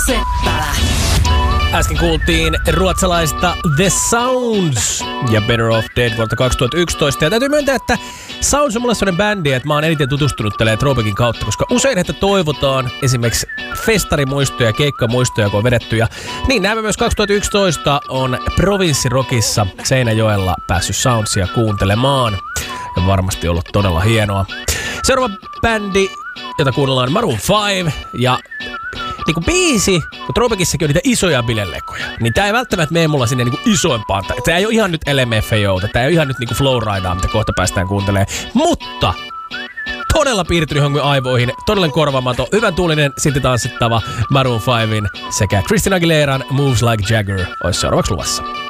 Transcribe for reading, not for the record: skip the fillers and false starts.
Seppälä. Äsken kuultiin ruotsalaista The Sounds ja Better Off Dead vuodelta 2011. Ja täytyy myöntää, että Sounds on mulle sellainen bändi, että mä oon eniten tutustunut tälleen Tropikin kautta, koska usein heitä toivotaan esimerkiksi festarimuistoja, keikkamuistoja, kun on vedetty. Ja niin näemme myös 2011 on Provinssirokissa Seinäjoella päässyt Soundsia kuuntelemaan. Ja varmasti ollut todella hienoa. Seuraava bändi, jota kuunnellaan, Maroon 5 ja niinku biisi, kun Tropikissakin on niitä isoja bilelekoja, niin tää ei välttämättä mene mulla sinne niinku isoimpaan. Tää ei oo ihan nyt LMFAOta, tää ei oo ihan nyt niinku Flowridaa, mitä kohta päästään kuuntelemaan. Mutta todella piirtynyt johonkin aivoihin, todella korvaamaton, hyvän tuulinen, silti tanssittava Maroon 5 sekä Christina Aguileran Moves Like Jagger olisi seuraavaksi luvassa.